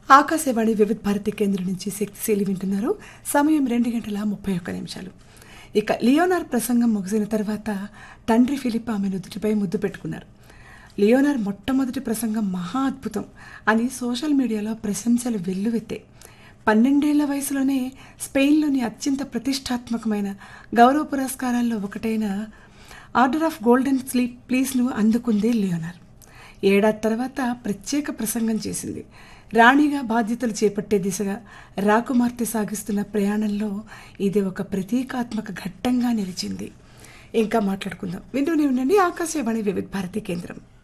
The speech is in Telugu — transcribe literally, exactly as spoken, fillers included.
ఆకాశవాణి వివిధ భారతి కేంద్రం నుంచి శక్తిశీలి వింటున్నారు. సమయం రెండు గంటల ముప్పై ఒక్క నిమిషాలు. ఇక లియోనార్ ప్రసంగం ముగిసిన తర్వాత తండ్రి ఫిలిప్ ఆమె నుదుటిపై ముద్దు పెట్టుకున్నారు. లియోనార్ మొట్టమొదటి ప్రసంగం మహా అద్భుతం అని సోషల్ మీడియాలో ప్రశంసలు వెల్లువెత్తాయి. పన్నెండేళ్ల వయసులోనే స్పెయిన్లోని అత్యంత ప్రతిష్టాత్మకమైన గౌరవ పురస్కారాల్లో ఒకటైన ఆర్డర్ ఆఫ్ గోల్డెన్ స్లీప్ ప్లీజ్ను అందుకుంది లియోనార్. ఏడాది తర్వాత ప్రత్యేక ప్రసంగం చేసింది. రాణిగా బాధ్యతలు చేపట్టే దిశగా రాకుమార్తె సాగిస్తున్న ప్రయాణంలో ఇది ఒక ప్రతీకాత్మక ఘట్టంగా నిలిచింది. ఇంకా మాట్లాడుకుందాం. వింటూనే ఉండండి ఆకాశవాణి వివిధ భారతి కేంద్రం.